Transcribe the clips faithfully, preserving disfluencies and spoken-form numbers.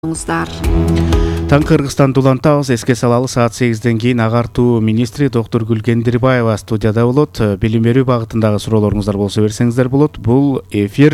Таң Кыргызстан улантабыз, эске салалы саат сегизден кийин агартуу министри доктор Гүл Кендирбаева студияда болот. Билим берүү багытындагы суроолоруңуздар болсо берсеңиздер болот. Бул эфир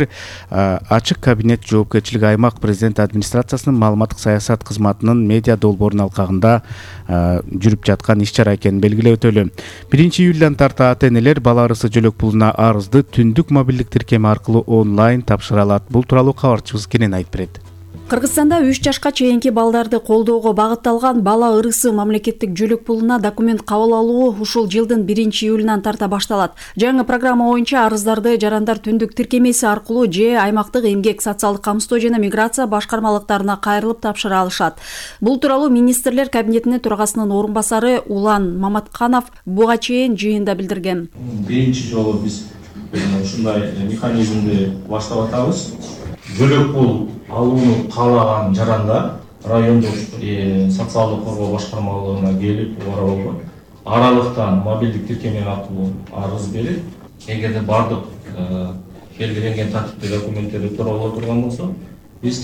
ачык кабинет жоопкерчилиги аймак президент администрациясынын маалыматтык саясат кызматынын медиа долбоорунун алкагында жүрүп жаткан иш-чара экенин белгилеп өтөлү. биринчи июлдан тарта ата-энелер бала арысы жөлөк пулуна арызды түндүк мобилдик тиркеми аркылуу онлайн тапшыра алат. Бул тууралуу кабарчыбыз Кенен айтып берет. Кыргызстанда үч жашка чейинки балдарды колдоого багытталган бала ырысы мамлекеттик жөлөк пулуна документ кабыл алуу ушул жылдын биринчи июлунан тарта башталат. Жаңы программа боюнча арыздарды жарандар түндүк тиркемеси аркылуу же аймактык эмгек, социалдык камсыздоо жана миграция башкармалыктарына кайрылып тапшыра алышат. Бул тууралуу министрлер кабинетинин төрагасынын орун басары Улан Маматканов буга чейин жыйында билдирген. Биринчи жолу биз ушундай механизмди баштап атабыз. Жөлөк пул алууну каалаган жарандар райондук социалдык коргоо башкармалыгына келип барабылган аралыктан мобилдик тиркеме аркылуу арыз берип, эгерде бардык белгиленген тартипте документтерди тууралап турган болсо, биз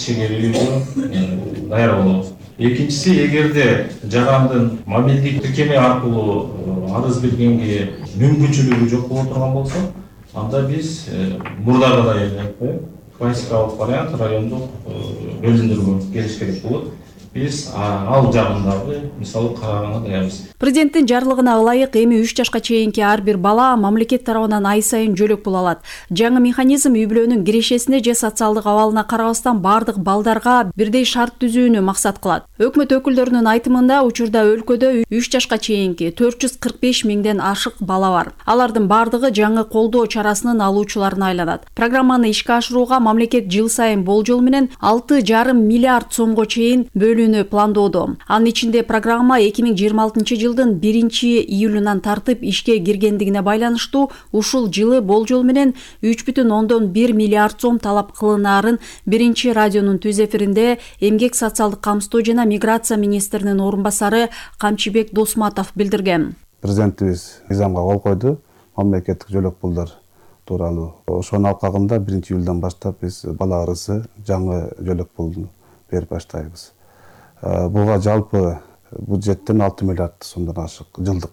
чегерүүгө даяр болобуз. Экинчиси, эгерде жарандын мобилдик тиркеме аркылуу арыз бергенге мүмкүнчүлүгү жок боло турган болсо, анда биз мурдагыдай эле классикалык вариант райондук бөлүмдөргө келиш керек болот. Биз ал жагындагы мисалы караганга даярбыз. Президенттин жарлыгына ылайык эми үч жашка чейинки ар бир бала мамлекет тарабынан ай сайын жөлөк пул алат. Жаңы механизм үй-бүлөнүн кирешесине же социалдык абалына карабастан бардык балдарга бирдей шарт түзүүнү максат кылат. Өкмөт өкүлдөрүнүн айтымында учурда өлкөдө үч жашка чейинки төрт жүз кырк беш миңден ашык бала бар. Алардын бардыгы жаңы колдоо чарасынын алуучуларына айланат. Программаны ишке ашырууга мамлекет жыл сайын болжол менен алты жарым миллиард сомго чейин бөлүү пландоодо. Анын ичинде программа эки миң жыйырма алтынчы жылдын биринчи июлунан тартып ишке киргендигине байланыштуу ушул жылы болжол менен үч бүтүн ондон бир миллиард сом талап кылынаарын биринчи радионун түз эфиринде эмгек, социалдык камсыздоо жана миграция министринин орун басары Камчыбек Досматов билдирген. Президентибиз мыйзамга кол койду, мамлекеттик жөлөк пулдар тууралуу. Ошонун алкагында биринчи июлдан баштап биз бала арысы жаңы жөлөк пулду берип баштайбыз. Буга жалпы бюджеттен алты миллиард сомдон ашык жылдык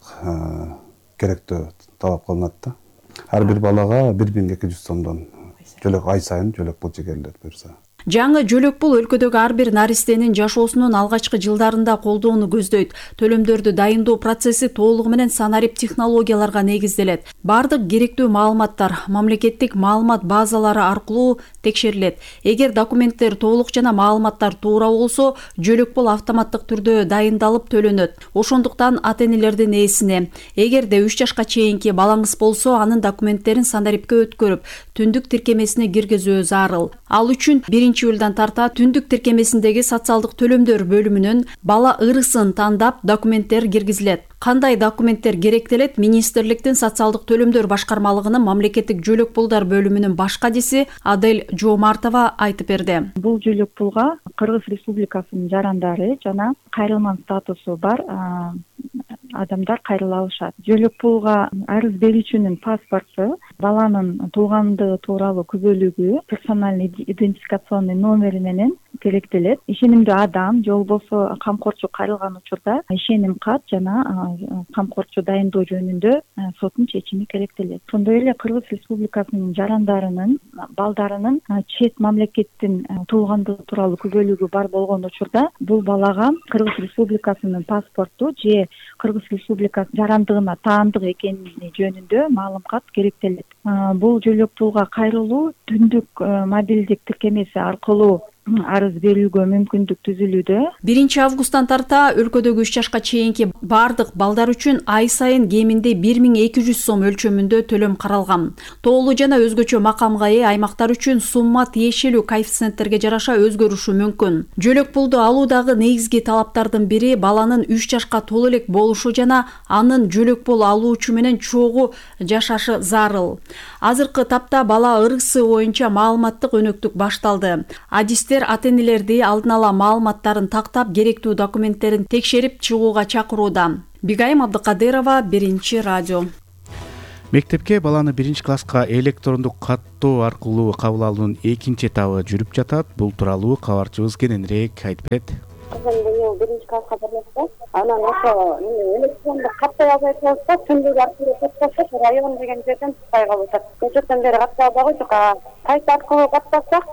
керектөө талап кылынат да. Ар бир балага бир миң эки жүз сомдон жөлөк ай сайын жөлөк пул чегерилет буюрса. Жаңы жөлөк пул өлкөдөгү ар бир наристенин жашоосунун алгачкы жылдарында колдоону көздөйт. Төлөмдөрдү дайындоо процесси толугу менен санарип технологияларга негизделет. Бардык керектүү маалыматтар мамлекеттик маалымат базалары аркылуу текшерилет. Эгер документтер толук жана маалыматтар туура болсо, жөлөк пул автоматтык түрдө дайындалып төлөнөт. Ошондуктан ата-энелердин ээсине, эгерде үч жашка чейинки балаңыз болсо, анын документтерин санарипке өткөрүп, түндүк тиркемесине киргизүү зарыл. Ал үчүн биринчи июлдан тарта түндүк тиркемесиндеги социалдык төлөмдөр бөлүмүнөн бала ырысын тандап документтер киргизилет. Кандай документтер керектелет? Министрликтин социалдык төлөмдөр башкармалыгынын мамлекеттик жөлөк пулдар бөлүмүнүн баш кадиси Адель Жоомартова айтып берди. Бул жөлөк пулга Кыргыз Республикасынын жарандары жана кайрылман статусу бар адамдар кайрыла алышат. Жөлөк пулга арыз берүүчүнүн паспорту, баланын туулгандыгы тууралуу күбөлүгү, персональный идентификационный номери менен керектелет. Ишенимдүү адам же болбосо камкорчу кайрылган учурда ишеним кат жана камкорчу дайындоо жөнүндө соттун чечими керектелет. Ошондой эле Кыргыз Республикасынын жарандарынын балдарынын чет мамлекеттин туулгандыгы тууралуу күбөлүгү бар болгон учурда бул балага Кыргыз Республикасынын паспорту же Кыргыз Республикасы жарандыгына таандык экени жөнүндө маалымат керектелет. Бул жөлөк пулга кайрылуу түндүк мобилдик тиркемеси аркылуу арыз берүүгө мүмкүндүк түзүлүүдө. биринчи августтан тарта өлкөдөгү үч жашка чейинки бардык балдар үчүн ай сайын кеминде бир миң эки жүз сом өлчөмүндө төлөм каралган. Тоолуу жана өзгөчө макамга ээ аймактар үчүн сумма тиешелүү коэффициенттерге жараша өзгөрүшү мүмкүн. Жөлөк пулду алуудагы негизги талаптардын бири баланын үч жашка толо элек болушу жана анын жөлөк пул алуучу менен чогуу жашашы зарыл. Азыркы тапта бала ырысы боюнча маалыматтык өнөктүк башталды. Адистер ата-энелерди алдын ала маалыматтарын тактап, керектүү документтерин текшерип чыгууга чакырууда. Бигайым Абдыкадырова, биринчи радио. Мектепке баланы биринчи класска электрондук каттоо аркылуу кабыл алуунун экинчи этабы жүрүп жатат. Бул тууралуу кабарчыбыз кененирээк айтып берет. Кызым быйыл биринчи класска барат. Анан ошо электрондук каттоо албай калса, түндүк аркылуу каттасак, район деген жерден тукпай калып атат. Көчөттөн бери каттап албай койдук. Сайт аркылуу каттасак,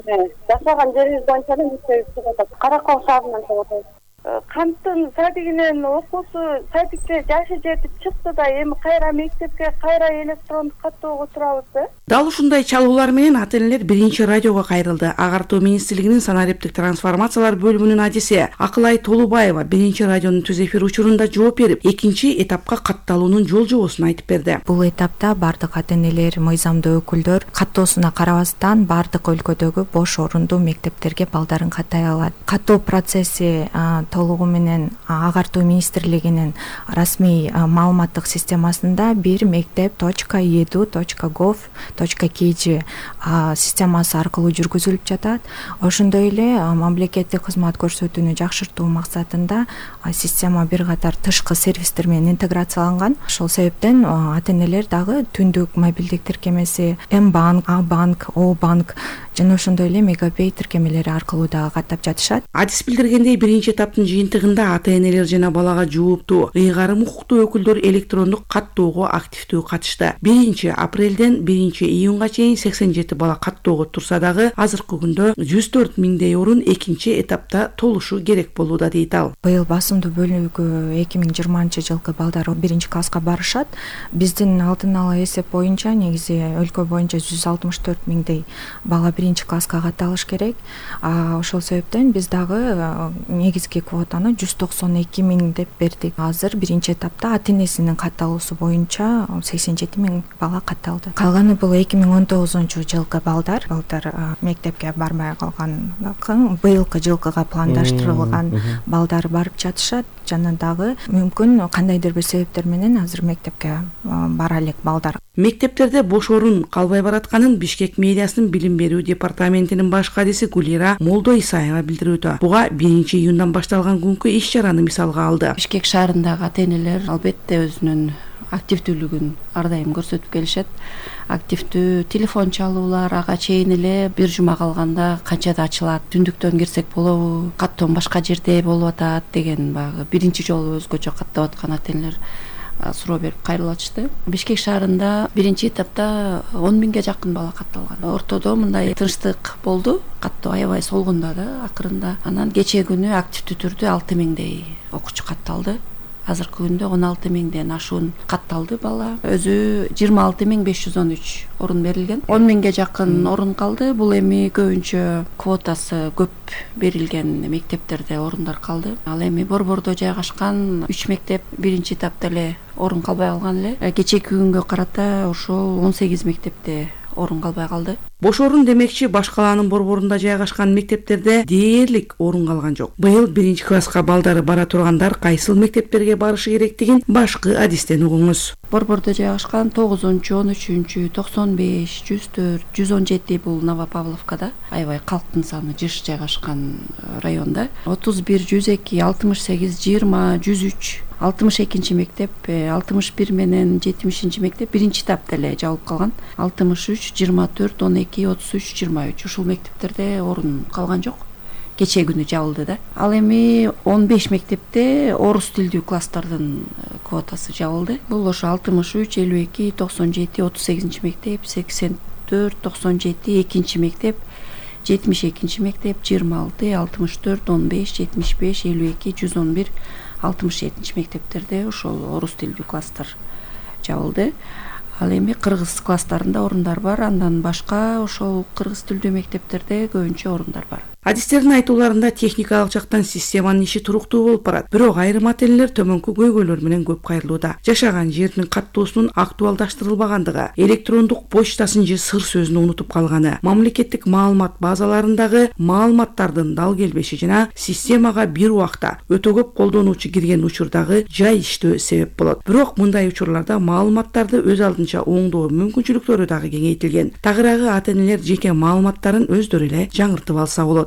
жашаган жерибиз боюнча эле мектебибиз чыгып атат. Каракол шаарынан чыгып атат. Канттын садигинен окуусу садикте жашы жетип чыкты да, эми кайра мектепке, кайра электрондук каттоого турабыз да. Дал ушундай чалуулар менен ата-энелер биринчи радиого кайрылды. Агартуу министрлигинин санариптик трансформациялар бөлүмүнүн адиси Акылай Толубаева биринчи радионун түз эфир учурунда жооп берип, экинчи этапка катталуунун жол жобосун айтып берди. Бул этапта бардык ата-энелер, мыйзамдуу өкүлдөр каттоосуна карабастан бардык өлкөдөгү бош орундуу мектептерге балдарын каттай алат. Каттоо процесси толугу менен агартуу министрлигинин расмий маалыматтык системасында бир мектеп точка edu точка gov точка kg системасы аркылуу жүргүзүлүп жатат. Ошондой эле мамлекеттик кызмат көрсөтүүнү жакшыртуу максатында система бир катар тышкы сервистер менен интеграцияланган. Ошол себептен ата-энелер дагы түндүк мобилдик тиркемеси М-банк, А-банк, О-банк жана ошондой эле мегапей тиркемелери аркылуу дагы каттап жатышат. Адис билдиргендей, биринчи этаптын жыйынтыгында ата-энелер жана балага жооптуу ыйгарым укуктуу өкүлдөр электрондук каттоого активдүү катышты. биринчи апрелден биринчи июнга чейин сексен жети бала каттоого турса дагы азыркы күндө жүз төрт миңдей орун экинчи этапта толушу керек болууда, дейт ал. Быйыл басымдуу бөлүгү эки миң жыйырманчы жылкы балдар биринчи класска барышат. Биздин алдын ала эсеп боюнча негизи өлкө боюнча жүз алтымыш төрт миңдей бала биринчи класска катталыш керек. Ошол себептен биз дагы негизги квотаны жүз токсон эки миң деп бердик. Азыр биринчи этапта ата-энесинин катталуусу боюнча сексен жети миң бала катталды. Калганы бул эки миң он тогузунчу жылкы балдар. Балдар мектепке барбай калган, быйылкы жылкыга пландаштырылган балдар барып жатышат. Жана дагы мүмкүн кандайдыр бир себептер менен азыр мектепке бара элек балдар. Мектептерде бош орун калбай баратканын Бишкек мэриясынын билим берүү департаментинин баш кадиси Гулира Молдо Исаева билдирүүдө. Буга биринчи июндан башталган күнкү иш чараны мисалга алды. Бишкек шаарындагы ата-энелер албетте өзүнүн активдүүлүгүн ар дайым көрсөтүп келишет. Активдүү телефон чалуулар ага чейин эле бир жума калганда канчада ачылат, түндүктөн кирсек болобу, каттоон башка жерде болуп атат деген баягы биринчи жолу өзгөчө каттап аткан ата-энелер суроо берип кайрылып атышты. Бишкек шаарында биринчи этапта он миңге жакын бала катталган. Ортодо мындай тынчтык болду, каттоо аябай солгунда да акырында. Анан кечээ күнү активдүү түрдө алты миңдей окуучу катталды. Азыркы күндө он алты миңден ашуун катталды бала. Өзү жыйырма алты миң беш жүз он үч орун берилген. он миңге жакын орун калды. Бул эми көбүнчө квотасы көп берилген мектептерде орундар калды. Ал эми Борбордо жайгашкан үч мектеп биринчи этапта эле орун калбай калган эле. Кечээки күнгө карата ошол он сегиз мектепте орун калбай калды. Бош орун демекчи баш калаанын борборунда жайгашкан мектептерде дээрлик орун калган жок. Быйыл биринчи класска балдары бара тургандар кайсыл мектептерге барышы керектигин башкы адистен угуңуз. Борбордо жайгашкан тогузунчу, он үчүнчү, токсон беш, жүз төрт, жүз он жети бул Новопавловкада, аябай калктын саны жыш жайгашкан районда. отуз бир, жүз эки, алтымыш сегиз, жыйырма, жүз үч, алтымыш экинчи мектеп, алтымыш бир менен жетимишинчи мектеп биринчи этапта эле жабылып калган. алтымыш үч, жыйырма төрт, он эки, отуз үч, жыйырма үч ушул мектептерде орун калган жок. Кечээ күнү жабылды да. Ал эми он беш мектепте орус тилдүү класстардын квотасы жабылды. Бул ошо алтымыш үч, элүү эки, токсон жети, отуз сегизинчи мектеп, сексен төрт, токсон жети, экинчи мектеп, жетимиш экинчи мектеп, жыйырма алты, алтымыш төрт, он беш, жетимиш беш, элүү эки, жүз он бир, алтымыш жетинчи мектептерде ошол орус тилдүү класстар жабылды. Ал эми кыргыз класстарында орундар бар, андан башка ошол кыргыз тилдүү мектептерде көбүнчө орундар бар. Адистердин айтууларында техникалык жактан системанын иши туруктуу болуп барат. Бирок айрым ата-энелер төмөнкү көйгөйлөр менен көп кайрылууда. Жашаган жеринин каттоосунун актуалдаштырылбагандыгы, электрондук почтасын же сыр сөзүн унутуп калганы, мамлекеттик маалымат базаларындагы маалыматтардын дал келбеши жана системага бир убакта өтө көп колдонуучу кирген учурдагы жай иштөө себеп болот. Бирок мындай учурларда маалыматтарды өз алдынча оңдоо мүмкүнчүлүктөрү дагы кеңейтилген. Тагыраагы ата-энелер жеке маалыматтарын өздөрү эле жаңыртып алса болот.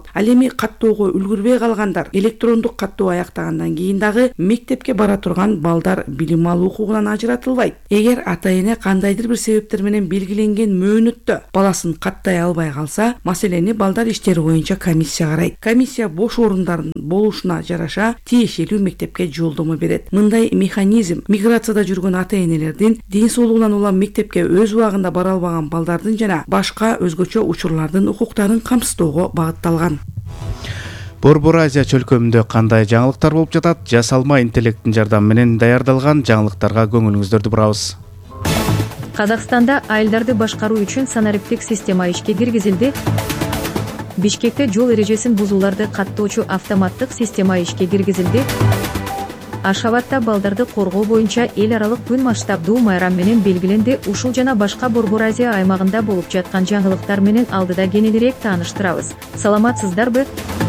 болот. Ал эми каттоого үлгүрбөй калгандар электрондук каттоо аяктагандан кийин дагы мектепке бара турган балдар билим алуу укугунан ажыратылбайт. Эгер ата-эне кандайдыр бир себептер менен белгиленген мөөнөттө баласын каттай албай калса, маселени балдар иштери боюнча комиссия карайт. Комиссия бош орундардын болушуна жараша тиешелүү мектепке жолдомо берет. Мындай механизм миграцияда жүргөн ата-энелердин ден соолугунан улам мектепке өз убагында бара албаган балдардын жана башка өзгөчө учурлардын укуктарын камсыздоого багытталган. Борбор Азия чөлкөмүндө кандай жаңылыктар болуп жатат? Жасалма интеллекттин жардамы менен даярдалган жаңылыктарга көңүлүңүздөрдү бурабыз. Казакстанда айылдарды башкаруу үчүн санариптик система ишке киргизилди. Бишкекте жол эрежесин бузууларды каттоочу автоматтык система ишке киргизилди. Ашхабадта балдарды коргоо боюнча эл аралык күн масштабдуу майрам менен белгиленди. Ушул жана башка Борбор Азия аймагында болуп жаткан жаңылыктар менен алдыда кененирээк тааныштырабыз. Саламатсыздарбы?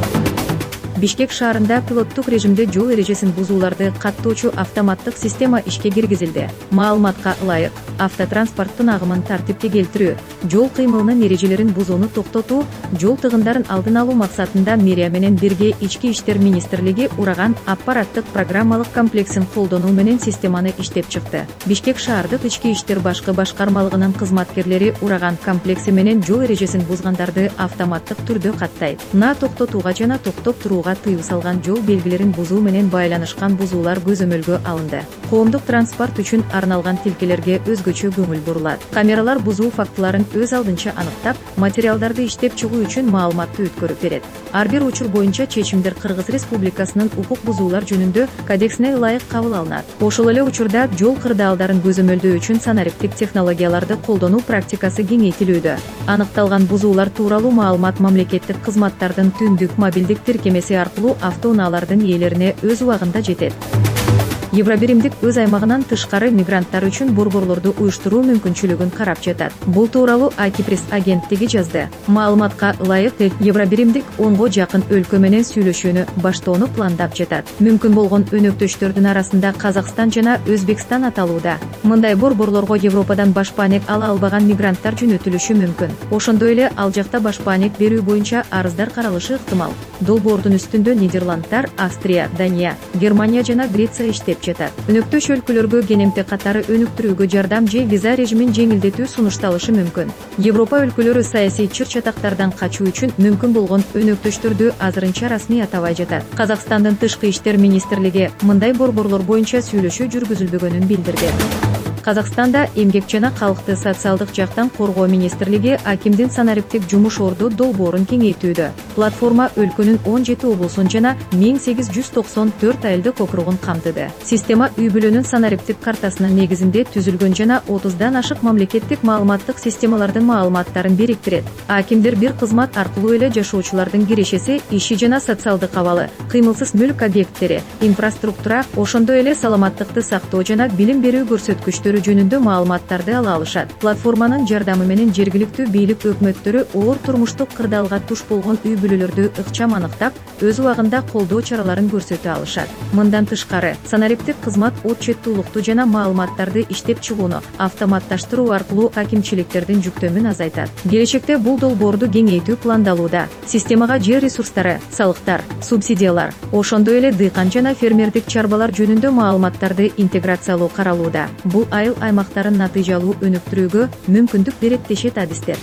Бишкек шаарында пилоттук режимде жол эрежесин бузууларды каттоочу автоматтык система ишке киргизилди. Маалыматка ылайык, автотранспорттун агымын тартипке келтирүү, жол кыймылынын эрежелерин бузууну токтотуу, жол тыгындарын алдын алуу максатында мэрия менен бирге Ички иштер министрлиги ураган аппараттык программалык комплексин колдонуу менен системаны иштеп чыкты. Бишкек шаардык ички иштер башкы башкармалыгынын кызматкерлери ураган комплекси менен жол эрежесин бузгандарды автоматтык түрдө каттайт. На токтотууга жана токтоп турууга тыюу салган жол белгилерин бузуу менен байланышкан бузуулар көзөмөлгө алынды. Коомдук транспорт үчүн арналган тилкелерге өзгөчө көңүл бурулат. Камералар бузуу фактыларын өз алдынча аныктап, материалдарды иштеп чыгуу үчүн маалыматты өткөрүп берет. Ар бир учур боюнча чечимдер Кыргыз Республикасынын укук бузуулар жөнүндө кодексине ылайык кабыл алынат. Ошол эле учурда жол кырдаалдарын көзөмөлдөө үчүн санариптик технологияларды колдонуу практикасы кеңейтилүүдө. Аныкталган бузуулар тууралуу маалымат мамлекеттик кызматтардын түндүк мобилдик тиркемеси аркылуу автоунаалардын ээлерине өз убагында жетет. Евробиримдик өз аймагынан тышкары мигранттар үчүн борборлорду уюштуруу мүмкүнчүлүгүн карап жатат. Бул тууралуу Акипресс агенттиги жазды. Маалыматка ылайык, Евробиримдик онго жакын өлкө менен сүйлөшүүнү баштоону пландап жатат. Мүмкүн болгон өнөктөштөрдүн арасында Казакстан жана Өзбекстан аталууда. Мындай борборлорго Европадан башпаанек ала албаган мигранттар жөнөтүлүшү мүмкүн. Ошондой эле ал жакта башпаанек берүү боюнча арыздар каралышы ыктымал. Долбоордун үстүндө Нидерландтар, Австрия, Дания, Германия жана Греция иштеп жатат. Өнөктөш өлкөлөргө кенемте катары өнүктүрүүгө жардам же виза режимин жеңилдетүү сунушталышы мүмкүн. Европа өлкөлөрү саясий чыр-чатактардан качуу үчүн мүмкүн болгон өнөктөштөрдү азырынча расмий атабай жатат. Казакстандын тышкы иштер министрлиги мындай борборлор боюнча сүйлөшүү жүргүзүлбөгөнүн билдирди. Казакстанда эмгек жана калкты социалдык жактан коргоо министрлиги акимдин санариптик жумуш орду долбоорун кеңейтүүдө. Платформа өлкөнүн он жети облусун жана миң сегиз жүз токсон төрт айылдык округун камтыды. Система үй бүлөнүн санариптик картасынын негизинде түзүлгөн жана отуздан ашык мамлекеттик маалыматтык системалардын маалыматтарын бириктирет. Акимдер бир кызмат аркылуу эле жашоочулардын кирешеси, иши жана социалдык абалы, кыймылсыз мүлк объекттери, инфраструктура, ошондой эле саламаттыкты сактоо жана билим берүү көрсөткүчтөрү жөнүндө маалыматтарды ала алышат. Платформанын жардамы менен жергиликтүү бийлик өкмөттөрү оор турмуштук кырдаалга туш болгон үй бүлөлөрдү ыкчам аныктап, өз убагында колдоо чараларын көрсөтө алышат. Мындан тышкары, санариптик кызмат отчеттуулукту жана маалыматтарды иштеп чыгууну автоматташтыруу аркылуу акимчиликтердин жүктөмүн азайтат. Келечекте бул долбоорду кеңейтүү пландалууда. Системага жер ресурстары, салыктар, субсидиялар, ошондой эле дыйкан жана фермердик чарбалар жөнүндө маалыматтарды интеграциялоо каралууда. Бул айыл аймактарын натыйжалуу өнүктүрүүгө мүмкүндүк берет дешет адистер.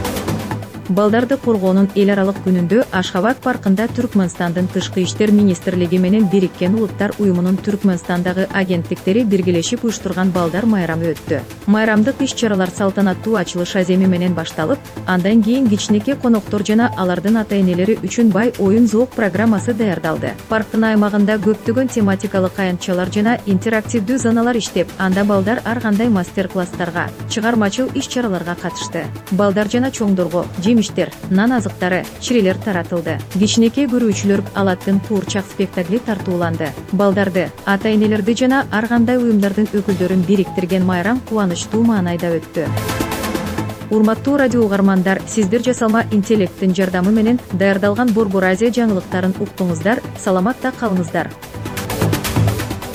Балдарды коргоонун эл аралык күнүндө Ашхабад паркында Түркмөнстандын тышкы иштер министрлиги менен Бириккен Улуттар уюмунун Түркмөнстандагы агенттиктери биргелешип уюштурган балдар майрамы өттү. Майрамдык иш-чаралар салтанаттуу ачылыш аземи менен башталып, андан кийин кичинекей коноктор жана алардын ата-энелери үчүн бай оюн-зоок программасы даярдалды. Парктын аймагында көптөгөн тематикалык аянтчалар жана интерактивдүү зоналар иштеп, анда балдар ар кандай мастер-класстарга, чыгармачыл иш-чараларга катышты. Балдар жана чоңдорго жемиштер, нан азыктары, чирелер таратылды. Кичинекей көрүүчүлөр алаттын куурчак спектакли тартууланды. Балдарды, ата-энелерди жана ар кандай уюмдардын өкүлдөрүн бириктирген майрам кубанычтуу маанайда өттү. Урматтуу радио угармандар, сиздер жасалма интеллекттин жардамы менен даярдалган Борбор Азия жаңылыктарын уктуңуздар, саламатта калыңыздар.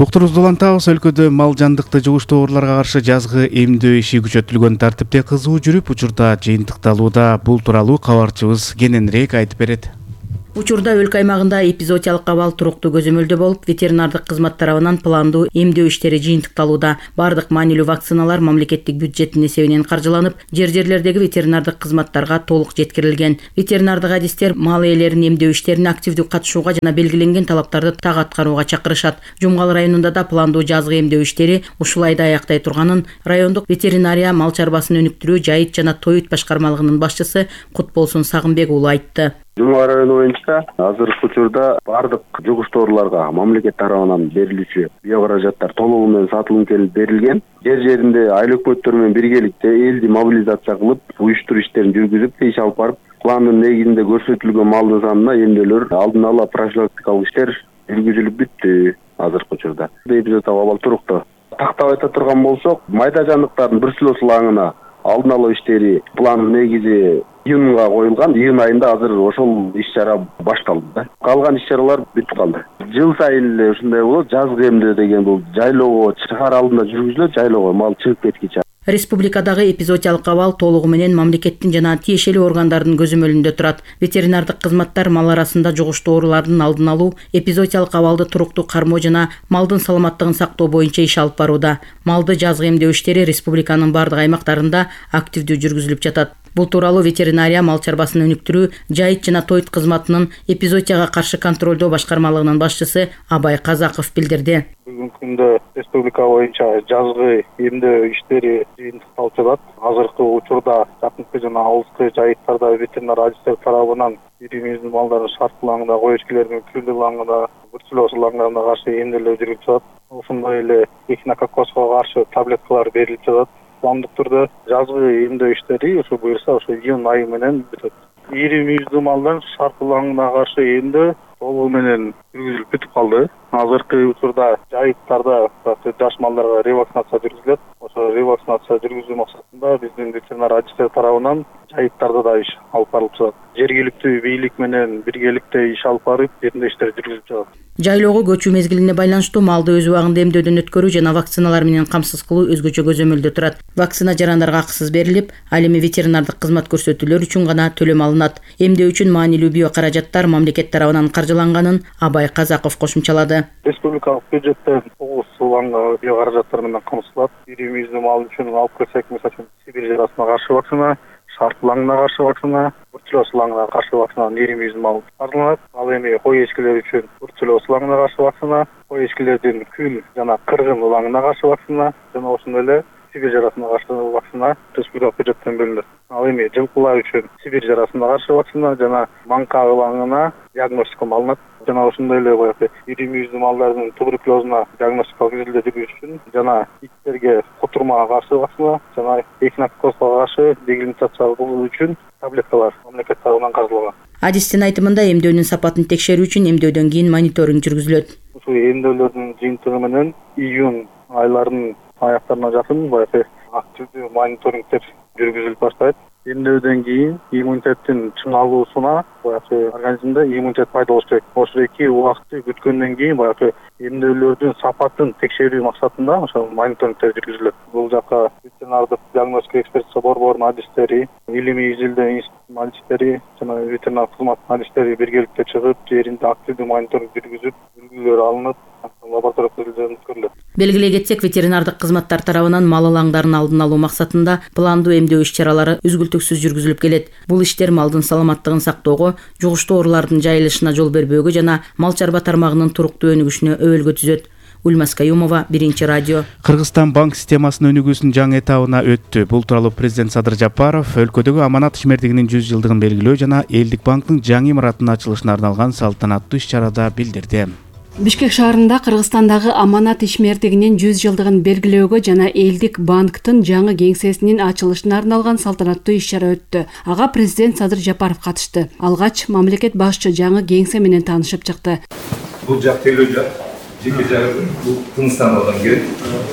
Уктурубузду улантабыз. Өлкөдө мал жандыкты жугуш ооруларга каршы жазгы эмдөө иши күчөтүлгөн тартипте кызуу жүрүп, учурда жыйынтыкталууда. Бул тууралуу кабарчыбыз кененирээк айтып берет. Учурда өлкө аймагында эпизоотиялык абал туруктуу көзөмөлдө болуп, ветеринардык кызмат тарабынан пландуу эмдөө иштери жыйынтыкталууда. Бардык маанилүү вакциналар мамлекеттик бюджеттин эсебинен каржыланып, жер-жерлердеги ветеринардык кызматтарга толук жеткирилген. Ветеринардык адистер мал ээлерин эмдөө иштерине активдүү катышууга жана белгиленген талаптарды так аткарууга чакырышат. Жумгал районунда да пландуу жазгы эмдөө иштери ушул айда аяктай турганын райондук ветеринария мал чарбасын өнүктүрүү, жайыт жана тоют башкармалыгынын башчысы Кутболсун Сагынбек уулу айтты. Жумгал району боюнча азыркы учурда бардык жугуш ооруларга мамлекет тарабынан берилүүчү биокаражаттар толугу менен сатылым берилген. Жер жеринде айыл өкмөттөр менен биргеликте элди мобилизация кылып, уюштуруу иштерин жүргүзүп, иш алып барып, пландын негизинде көрсөтүлгөн малдын санына эмнелер, алдын ала профилактикалык иштер жүргүзүлүп бүттү азыркы учурда. Эпизоотиялык абал туруктуу. Тактап айта турган болсок, майда жандыктардын бруцеллозлугуна алдын алуу иштери план негизи июнга коюлган. Июнь айында азыр ошол иш-чара башталды. Калган иш-чаралар бүтүп калды. Жыл сайын эле ушундай болот. Жазгы эмдөө деген бул жайлоого чыгаар алдында жүргүзүлөт, жайлоого мал чыгып кеткиче. Республикадагы эпизоотиялык абал толугу менен мамлекеттин жана тиешелүү органдардын көзөмөлүндө турат. Ветеринардык кызматтар мал арасында жугуштуу оорулардын алдын алуу, эпизоотиялык абалды туруктуу кармоо жана малдын саламаттыгын сактоо боюнча иш алып барууда. Малды жазгы эмдөө иштери республиканын бардык аймактарында активдүү жүргүзүлүп жатат. Бул тууралуу ветеринария мал чарбасын өнүктүрүү, жайыт жана тоют кызматынын эпизоотияга каршы контролдоо башкармалыгынын башчысы Абай Казаков билдирди. Бүгүнкү күндө республика боюнча жазгы эмдөө иштери жыйынтыкталып жатат. Азыркы учурда жакынкы жана алыскы жайыттарда ветеринар адистер тарабынан ирим малдардын шарттуулугуна, коечкилердин күлдүүлүгүнө, бруцеллозлугуна каршы эмделүү жүрүп жатат. Ошондой эле эхинококкозго каршы таблеткалар берилип жатат. Пландык түрдө жазгы эмдөө иштери ошо буюрса ошо июнь айы менен бүтөт. Ирим мүйүздүү малдын шарттуулугуна каршы эмдөө толугу менен жүргүзүлүп бүтүп калды. Азыркы учурда жайыттарда жаш малдарга ревакцинация жүргүзүлөт. Ошо ревакцинация жүргүзүү максатында биздин ветеринар адистер тарабынан жайыттарда да иш алып барылып жатат. Жергиликтүү бийлик менен биргеликте иш алып барып, эмдөө иштери жүргүзүлүп жатат. Жайлоого көчүү мезгилине байланыштуу малды өз убагында эмдөөдөн өткөрүү жана вакциналар менен камсыз кылуу өзгөчө көзөмөлдө турат. Вакцина жарандарга акысыз берилип, ал эми ветеринардык кызмат көрсөтүүлөр үчүн гана төлөм алынат. Эмдөө үчүн маанилүү биокаражаттар мамлекет тарабынан каржыланганын Абай Казаков кошумчалады. Республикалык бюджеттен тогуз суланга биокаражаттар менен камсыздалат. Ирим мүйүздүү мал үчүн алып келсек, мисалы Сибирь жарасына каршы вакцина, шарттуулугуна каршы вакцина, бруцеллозлугуна каршы вакцина ирим мүйүздүү мал каржыланат. Ал эми кой эчкилер үчүн бруцеллозлугуна каршы вакцина, кой эчкилердин күл жана кыргын улаңына каршы вакцина жана ошондой эле Сибирь жарасына каршы вакцина республикалык бюджеттен бөлүнөт. Ал эми жылкылар үчүн Сибирь жарасына каршы вакцина жана манка улаңына диагностика алынат. Жана ошондой эле баягы ирим мүйүздүү малдардын туберкулезуна диагностикалык изилдөө жүргүзүш үчүн жана иттерге кутурмага каршы вакцина жана эхинококкозго каршы дегелимитация кылуу үчүн таблеткалар мамлекет тарабынан каржыланган. Адистин айтымында эмдөөнүн сапатын текшерүү үчүн эмдөөдөн кийин мониторинг жүргүзүлөт. Ушул эмдөөлөрдүн жыйынтыгы менен июнь айларынын аяктарына жакын баягы активдүү мониторингдер жүргүзүлүп баштайт. Эмдөөдөн кийин иммунитеттин чыңалуусуна баягы организмде иммунитет пайда болуш керек. Ошол эки убакытты күткөндөн кийин баягы эмдөөлөрдүн сапатын текшерүү максатында ошол мониторингдер жүргүзүлөт. Бул жака ветеринардык диагностика экспертиза борборунун адистери, илимий изилдөө институтунун адистери жана ветеринар кызмат адистери биргеликте чыгып, жеринде активдүү мониторинг жүргүзүп, үлгүлөр алынып, лаборатория көзөмөлдөрүн өткөрүлөт. Белгилей кетсек, ветеринардык кызматтар тарабынан мал алаңдарын алдын алуу максатында пландуу эмдөө иш-чаралары үзгүлтүксүз жүргүзүлүп келет. Бул иштер малдын саламаттыгын сактоого, жугуштуу оорулардын жайылышына жол бербөөгө жана мал чарба тармагынын туруктуу өнүгүшүнө өбөлгө түзөт. Ульмас Каюмова, Биринчи радио. Кыргызстан банк системасынын өнүгүүсүнүн жаңы этабына өттү. Бул тууралуу президент Садыр Жапаров өлкөдөгү аманат ишмердигинин жүз жылдыгын белгилөө жана Элдик банктын жаңы имаратынын ачылышына арналган салтанаттуу иш-чарада билдирди. Бишкек шаарында Кыргызстандагы аманат ишмердигинин жүз жылдыгын белгилөөгө жана Элдик банктын жаңы кеңсесинин ачылышына арналган салтанаттуу иш-чара өттү. Ага президент Садыр Жапаров катышты. Алгач мамлекет башчы жаңы кеңсе менен таанышып чыкты. Бул жак телөө жак, жеке жагы бул Кыргызстан алган керек.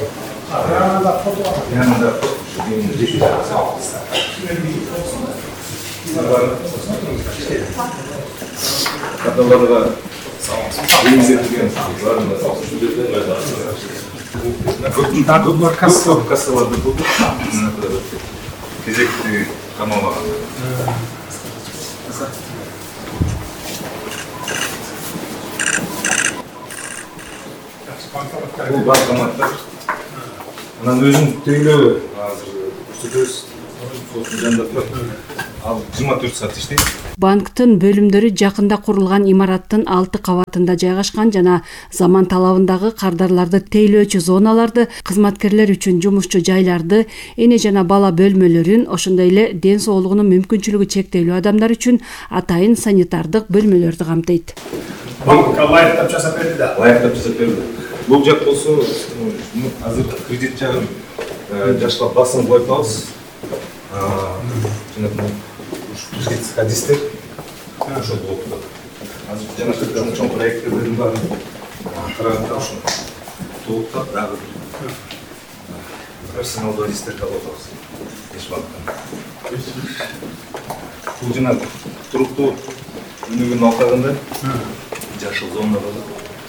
Янында жеке жагы. Каталарга Көптің кассаларды болды. Кезекті қамалаған. Бұл банкоматтар. Мұнан өзің төйлеуі. Көрсетөз. Сосын жанында тұрады. Ал жиырма төрт саат иштейт. Банктын бөлүмдөрү жакында курулган имараттын алты кабатында жайгашкан жана заман талабындагы кардарларды тейлөөчү зоналарды, кызматкерлер үчүн жумушчу жайларды, эне жана бала бөлмөлөрүн, ошондой эле ден соолугунун мүмкүнчүлүгү чектелүү адамдар үчүн атайын санитардык бөлмөлөрдү камтыйт. Банкка лайыктап жасап берди да. Лайыктап жасап берди. Бул жак болсо, азыр кредит жагын жаштап басым коюп алабыз. Хадистер ошол болуп турат. Азыр жана чоң проекттердин баарын караганда ошо толуктап дагы профессионалдуу хадистерди алып атабыз. Эч убакта. Бул жана туруктуу өнүгүүнүн алкагында жашыл зона болот.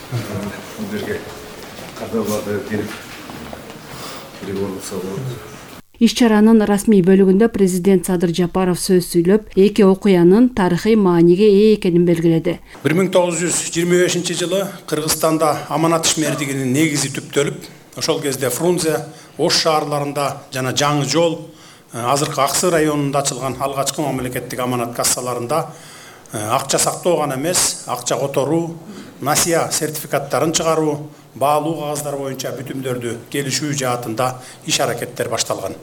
Бул жерге кардарларды келип переговорлошсо болот. Иш-чаранын расмий бөлүгүндө президент Садыр Жапаров сөз сүйлөп, эки окуянын тарыхый мааниге ээ экенин белгиледи. бир миң тогуз жүз жыйырма бешинчи жылы Кыргызстанда аманат ишмердигинин негизи түптөлүп, ошол кезде Фрунзе, Ош шаарларында жана Жаңы жол, азыркы Аксы районунда ачылган алгачкы мамлекеттик аманат кассаларында акча сактоо гана эмес, акча которуу, насия сертификаттарын чыгаруу, баалуу кагаздар боюнча бүтүмдөрдү келишүү жаатында иш аракеттер башталган.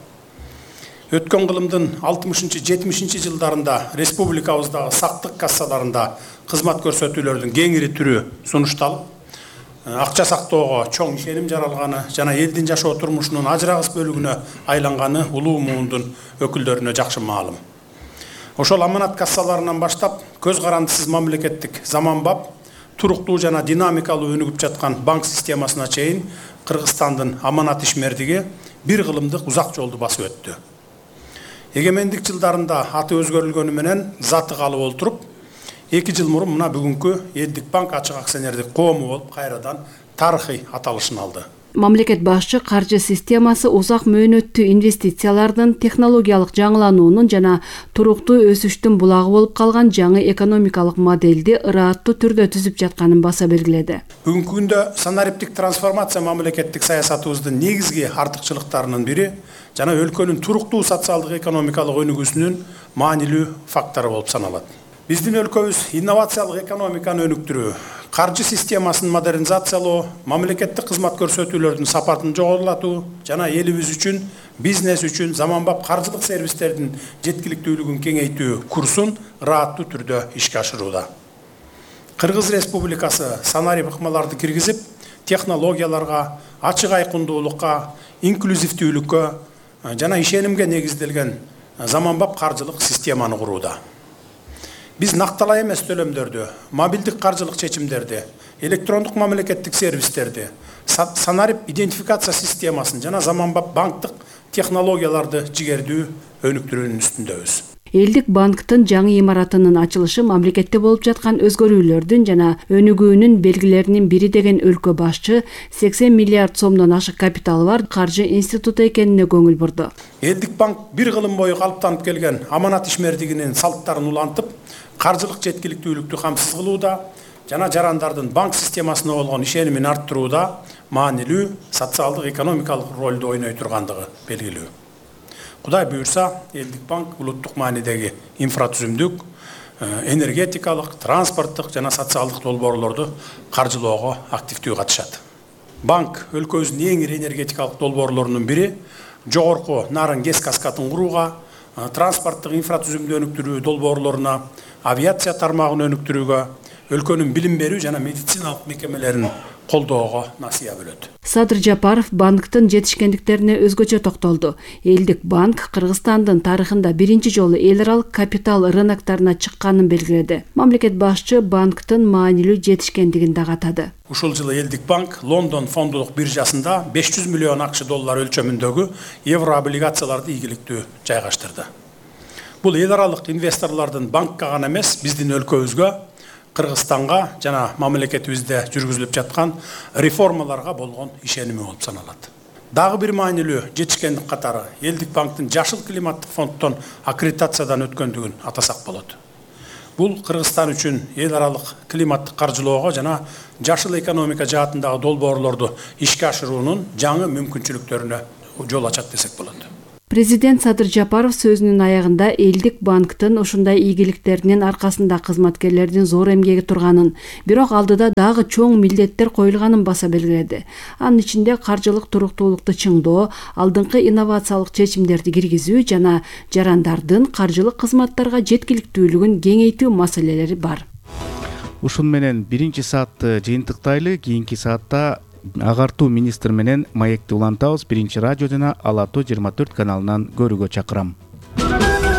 Өткөн кылымдын алтымышынчы жетимишинчи жылдарында республикабыздагы сактык кассаларында кызмат көрсөтүүлөрдүн кеңири түрү сунушталып, акча сактоого чоң ишеним жаралганы жана элдин жашоо турмушунун ажырагыс бөлүгүнө айланганы улуу муундун өкүлдөрүнө жакшы маалым. Ошол аманат кассаларынан баштап көз карандысыз мамлекеттик заманбап, туруктуу жана динамикалуу өнүгүп жаткан банк системасына чейин Кыргызстандын аманат ишмердиги бир кылымдык узак жолду басып өттү. Эгемендик жылдарында аты өзгөрүлгөнү менен заты калып олтуруп, эки жыл мурун мына бүгүнкү Элдик банк ачык акционердик коому болуп кайрадан тарыхый аталышын алды. Мамлекет башчы каржы системасы узак мөөнөттүү инвестициялардын, технологиялык жаңылануунун жана туруктуу өсүштүн булагы болуп калган жаңы экономикалык модельди ырааттуу түрдө түзүп жатканын баса белгиледи. Бүгүнкү күндө санариптик трансформация мамлекеттик саясатыбыздын негизги артыкчылыктарынын бири жана өлкөнүн туруктуу социалдык экономикалык өнүгүүсүнүн маанилүү фактору болуп саналат. Биздин өлкөбүз инновациялык экономиканы өнүктүрүү, каржы системасын модернизациялоо, мамлекеттик кызмат көрсөтүүлөрдүн сапатын жогорулатуу жана элибиз үчүн, бизнес үчүн заманбап каржылык сервистердин жеткиликтүүлүгүн кеңейтүү курсун ырааттуу түрдө ишке ашырууда. Кыргыз Республикасы санарип ыкмаларды киргизип, технологияларга, ачык айкындуулукка, инклюзивдүүлүккө жана ишенимге негизделген заманбап каржылык системаны курууда. Биз накталай эмес төлөмдөрдү, мобилдик каржылык чечимдерди, электрондук мамлекеттик сервистерди, санарип идентификация системасын жана заманбап банктык технологияларды жигердүү өнүктүрүүнүн үстүндөбүз. Элдик банктын жаңы имаратынын ачылышы мамлекетте болуп жаткан өзгөрүүлөрдүн жана өнүгүүнүн белгилеринин бири деген өлкө башчы сексен миллиард сомдон ашык капиталы бар каржы институту экенине көңүл бурду. Элдик банк бир кылым бою калыптанып келген аманат ишмердигинин салттарын улантып, каржылык жеткиликтүүлүктү камсыз кылууда жана жарандардын банк системасына болгон ишенимин арттырууда маанилүү социалдык экономикалык ролду ойной тургандыгы белгилүү. Кудай буйрса, Элдик банк улуттук маанидеги инфратүзүмдүк, энергетикалык, транспорттук жана социалдык долбоорлорду каржылоого активдүү катышат. Банк өлкөбүздүн эң ири энергетикалык долбоорлорунун бири жогорку нарын гэс каскадын курууга, транспорттук инфратүзүмдү өнүктүрүү долбоорлоруна, авиация тармагын өнүктүрүүгө, өлкөнүн билим берүү жана медициналык мекемелерин колдоого насыя бөлөт. Садыр Жапаров банктын жетишкендиктерине өзгөчө токтолду. Элдик банк Кыргызстандын тарыхында биринчи жолу эл аралык капитал рыноктарына чыкканын белгиледи. Мамлекет башчы банктын маанилүү жетишкендигин дагы атады. Ушул жылы Элдик банк Лондон фондулук биржасында беш жүз миллион акча доллар өлчөмүндөгү евро облигацияларды ийгиликтүү жайгаштырды. Бул эл аралык инвесторлордун банкка гана эмес, биздин өлкөбүзгө, Кыргызстанга жана мамлекетибизде жүргүзүлүп жаткан реформаларга болгон ишеними болуп саналат. Дагы бир маанилүү жетишкендик катары Элдик банктын жашыл климаттык фонддон аккредитациядан өткөндүгүн атасак болот. Бул Кыргызстан үчүн эл аралык климаттык каржылоого жана жашыл экономика жаатындагы долбоорлорду ишке ашыруунун жаңы мүмкүнчүлүктөрүнө жол ачат десек болот. Президент Садыр Жапаров сөзүнүн аягында Элдик банктын ушундай ийгиликтеринин аркасында кызматкерлердин зор эмгеги турганын, бирок алдыда дагы чоң милдеттер коюлганын баса белгиледи. Анын ичинде каржылык туруктуулукту чыңдоо, алдыңкы инновациялык чечимдерди киргизүү жана жарандардын каржылык кызматтарга жеткиликтүүлүгүн кеңейтүү маселелери бар. Ушун менен биринчи саатты жыйынтыктайлы. Кийинки саатта агартуу министр менен маекти улантабыз. Биринчи радио жана Ала тоо жыйырма төрт каналынан көрүүгө чакырам.